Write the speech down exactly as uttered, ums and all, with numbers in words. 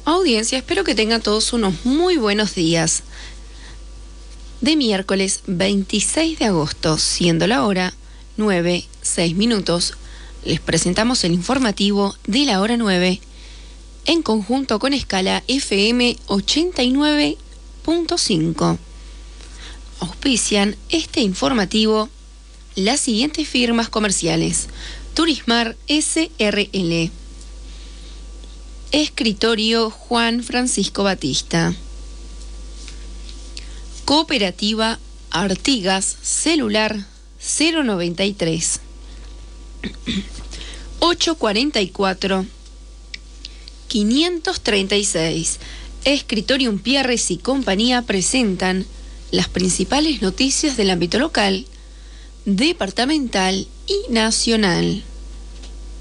Audiencia, espero que tengan todos unos muy buenos días. De miércoles veintiséis de agosto, siendo la hora nueve, seis minutos, les presentamos el informativo de la hora nueve en conjunto con Escala F M ochenta y nueve punto cinco. Auspician este informativo las siguientes firmas comerciales: Turismar S R L, Escritorio Juan Francisco Batista, Cooperativa Artigas Celular cero noventa y tres, ochocientos cuarenta y cuatro, quinientos treinta y seis. Escritorium Pierres y compañía presentan las principales noticias del ámbito local, departamental y nacional.